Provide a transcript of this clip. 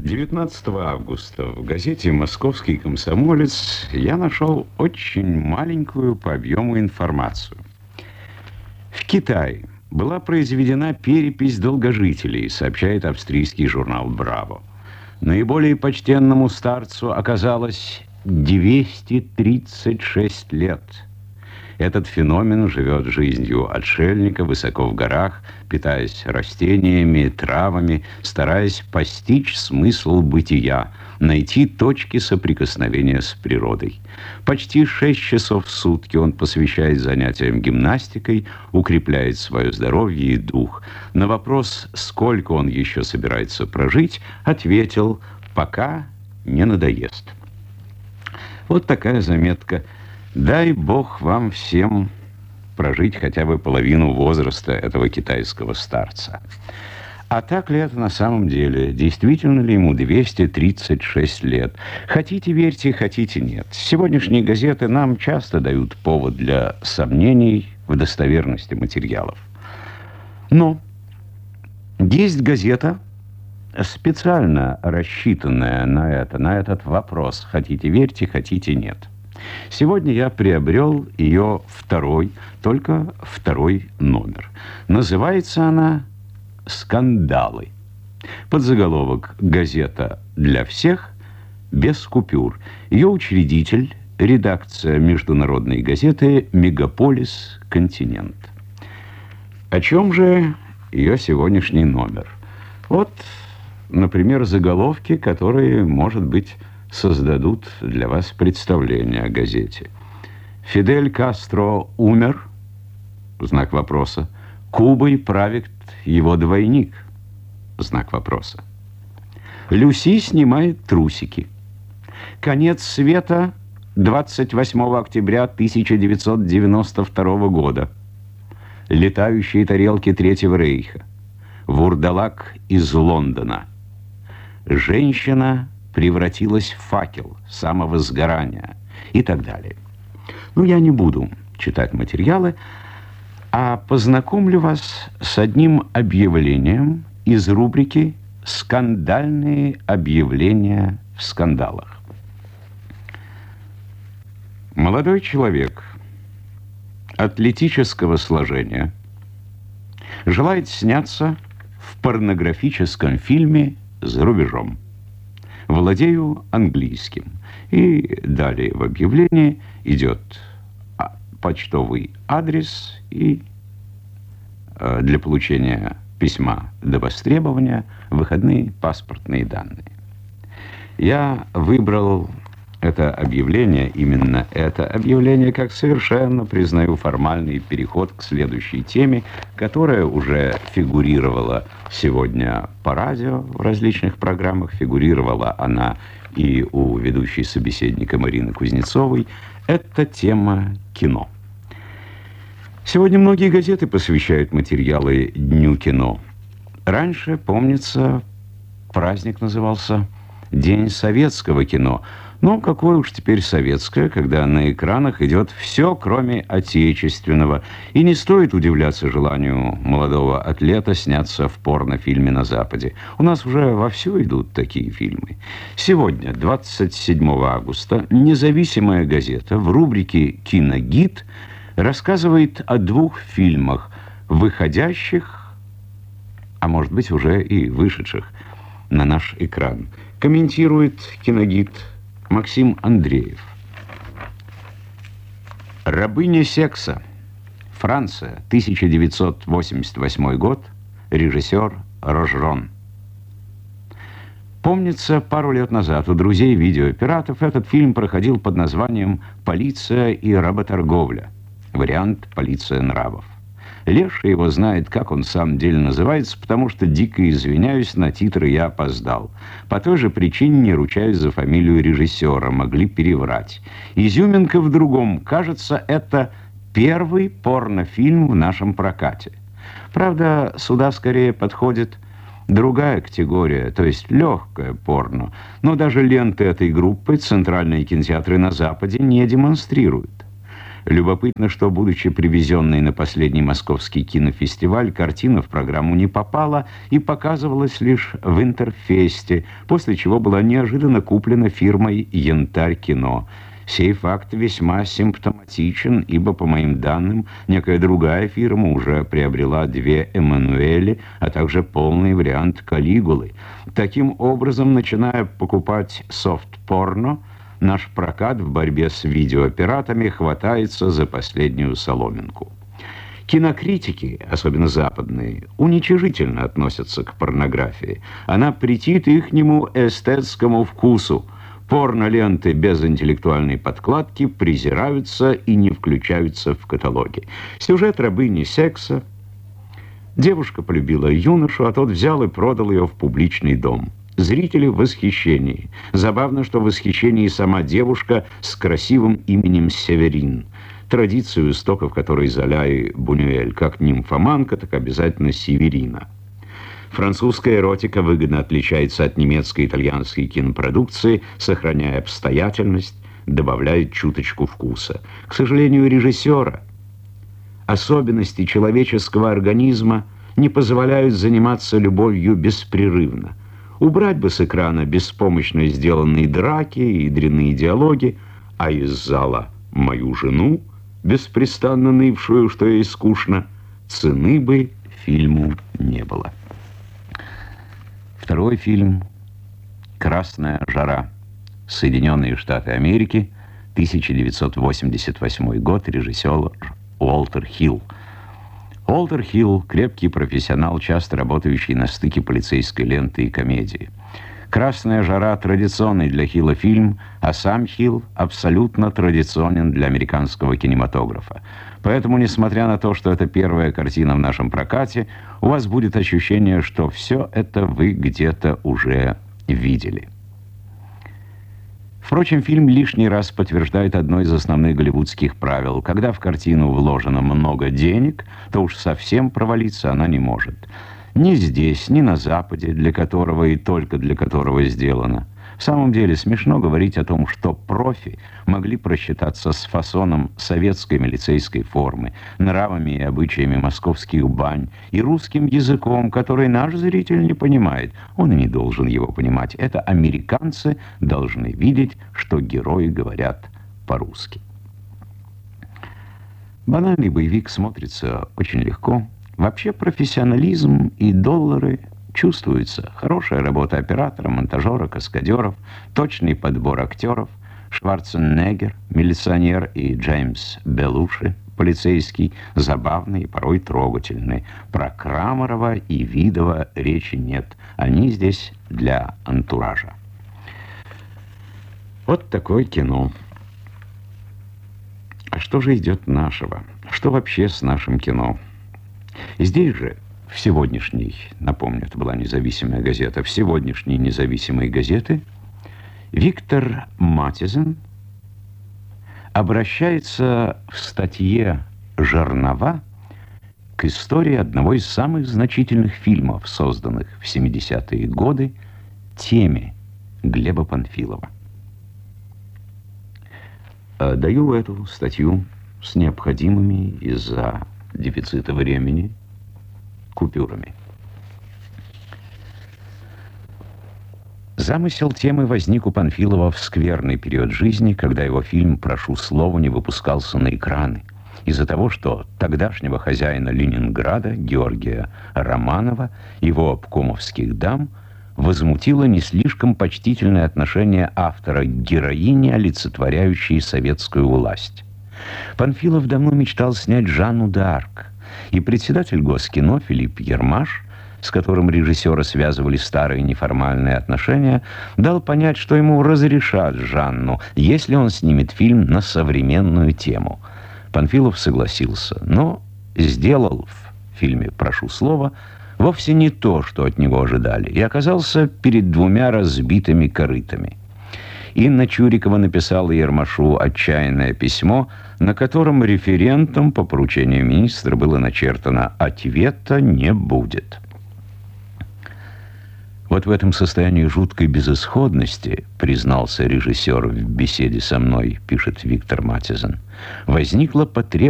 19 августа в газете «Московский комсомолец» я нашел очень маленькую по объему информацию. В Китае была произведена перепись долгожителей, сообщает австрийский журнал «Браво». Наиболее почтенному старцу оказалось 236 лет. Этот феномен живет жизнью отшельника высоко в горах, питаясь растениями, травами, стараясь постичь смысл бытия, найти точки соприкосновения с природой. Почти 6 часов в сутки он посвящает занятиям гимнастикой, укрепляет свое здоровье и дух. На вопрос, сколько он еще собирается прожить, ответил: «Пока не надоест». Вот такая заметка. Дай Бог вам всем прожить хотя бы половину возраста этого китайского старца. А так ли это на самом деле? Действительно ли ему 236 лет? Хотите верьте, хотите нет. Сегодняшние газеты нам часто дают повод для сомнений в достоверности материалов. Но есть газета, специально рассчитанная на этот вопрос. Хотите верьте, хотите нет. Сегодня я приобрел ее только второй номер. Называется она «Скандалы». Подзаголовок: «Газета для всех, без купюр». Ее учредитель — редакция международной газеты «Мегаполис Континент». О чем же ее сегодняшний номер? Вот, например, заголовки, которые, может быть, создадут для вас представление о газете. Фидель Кастро умер? Знак вопроса. Кубой правит его двойник? Знак вопроса. Люси снимает трусики. Конец света 28 октября 1992 года. Летающие тарелки Третьего рейха. Вурдалак из Лондона. Женщина превратилась в факел самого сгорания и так далее. Я не буду читать материалы, а познакомлю вас с одним объявлением из рубрики «Скандальные объявления в скандалах». Молодой человек атлетического сложения желает сняться в порнографическом фильме за рубежом. Владею английским. И далее в объявлении идет почтовый адрес и для получения письма до востребования выходные паспортные данные. Я выбрал именно это объявление, как совершенно, признаю, формальный переход к следующей теме, которая уже фигурировала сегодня по радио в различных программах. Фигурировала она и у ведущей собеседника Марины Кузнецовой. Это тема кино. Сегодня многие газеты посвящают материалы Дню кино. Раньше, помнится, праздник назывался «День советского кино». Но какое уж теперь советское, когда на экранах идет все, кроме отечественного. И не стоит удивляться желанию молодого атлета сняться в порнофильме на Западе. У нас уже вовсю идут такие фильмы. Сегодня, 27 августа, независимая газета в рубрике «Киногид» рассказывает о 2 фильмах, выходящих, а может быть уже и вышедших на наш экран. Комментирует «Киногид» Максим Андреев. «Рабыня секса. Франция. 1988 год. Режиссер Рожрон». Помнится, пару лет назад у друзей видеопиратов этот фильм проходил под названием «Полиция и работорговля». Вариант «Полиция нравов». Леша его знает, как он в самом деле называется, потому что, дико извиняюсь, на титры я опоздал. По той же причине не ручаюсь за фамилию режиссера, могли переврать. Изюминка в другом. Кажется, это первый порнофильм в нашем прокате. Правда, сюда скорее подходит другая категория, то есть легкое порно. Но даже ленты этой группы центральные кинотеатры на Западе не демонстрируют. Любопытно, что, будучи привезенной на последний московский кинофестиваль, картина в программу не попала и показывалась лишь в Интерфесте, после чего была неожиданно куплена фирмой «Янтарь кино». Сей факт весьма симптоматичен, ибо, по моим данным, некая другая фирма уже приобрела 2 «Эммануэли», а также полный вариант «Калигулы». Таким образом, начиная покупать софт-порно, наш прокат в борьбе с видеопиратами хватается за последнюю соломинку. Кинокритики, особенно западные, уничижительно относятся к порнографии. Она претит ихнему эстетскому вкусу. Порно-ленты без интеллектуальной подкладки презираются и не включаются в каталоги. Сюжет рабыни секса. Девушка полюбила юношу, а тот взял и продал ее в публичный дом. Зрители в восхищении. Забавно, что в восхищении сама девушка с красивым именем Северин. Традицию истоков которой Золя и Бунюэль, как нимфоманка, так обязательно Северина. Французская эротика выгодно отличается от немецкой и итальянской кинопродукции, сохраняя обстоятельность, добавляет чуточку вкуса. К сожалению, режиссера особенности человеческого организма не позволяют заниматься любовью беспрерывно. Убрать бы с экрана беспомощно сделанные драки и дрянные диалоги, а из зала мою жену, беспрестанно нывшую, что ей скучно, цены бы фильму не было. Второй фильм «Красная жара». Соединенные Штаты Америки, 1988 год, режиссер Уолтер Хилл. Уолтер Хилл – крепкий профессионал, часто работающий на стыке полицейской ленты и комедии. «Красная жара» – традиционный для Хилла фильм, а сам Хилл абсолютно традиционен для американского кинематографа. Поэтому, несмотря на то, что это первая картина в нашем прокате, у вас будет ощущение, что все это вы где-то уже видели. Впрочем, фильм лишний раз подтверждает одно из основных голливудских правил. Когда в картину вложено много денег, то уж совсем провалиться она не может. Ни здесь, ни на Западе, для которого и только для которого сделано. В самом деле смешно говорить о том, что профи могли просчитаться с фасоном советской милицейской формы, нравами и обычаями московских бань и русским языком, который наш зритель не понимает. Он и не должен его понимать. Это американцы должны видеть, что герои говорят по-русски. Банальный боевик смотрится очень легко. Вообще профессионализм и доллары чувствуется. Хорошая работа оператора, монтажера, каскадеров, точный подбор актеров. Шварценеггер, милиционер, и Джеймс Белуши, полицейский, забавный и порой трогательный. Про Крамарова и Видова речи нет. Они здесь для антуража. Вот такое кино. А что же идет нашего? Что вообще с нашим кино? Здесь же в сегодняшней, напомню, это была независимая газета, в сегодняшней независимой газеты Виктор Матизен обращается в статье «Жернова» к истории одного из самых значительных фильмов, созданных в 70-е годы, «Теме» Глеба Панфилова. Даю эту статью с необходимыми из-за дефицита времени купюрами. Замысел темы возник у Панфилова в скверный период жизни, когда его фильм «Прошу слова» не выпускался на экраны, из-за того, что тогдашнего хозяина Ленинграда, Георгия Романова, его обкомовских дам, возмутило не слишком почтительное отношение автора к героине, олицетворяющей советскую власть. Панфилов давно мечтал снять Жанну д'Арк, и председатель Госкино Филипп Ермаш, с которым режиссера связывали старые неформальные отношения, дал понять, что ему разрешат Жанну, если он снимет фильм на современную тему. Панфилов согласился, но сделал в фильме «Прошу слова» вовсе не то, что от него ожидали, и оказался перед двумя разбитыми корытами. Инна Чурикова написала Ермашу отчаянное письмо, на котором референтом по поручению министра было начертано «Ответа не будет». Вот в этом состоянии жуткой безысходности, признался режиссер в беседе со мной, пишет Виктор Матизен, возникла потребность